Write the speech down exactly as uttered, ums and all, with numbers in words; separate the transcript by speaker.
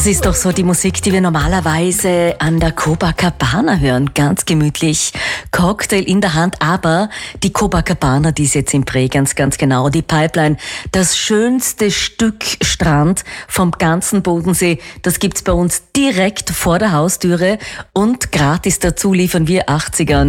Speaker 1: Das ist doch so die Musik, die wir normalerweise an der Copacabana hören. Ganz gemütlich, Cocktail in der Hand, aber die Copacabana, die ist jetzt in Bregenz, ganz genau. Die Pipeline, das schönste Stück Strand vom ganzen Bodensee, das gibt's bei uns direkt vor der Haustüre und gratis dazu liefern wir achtziger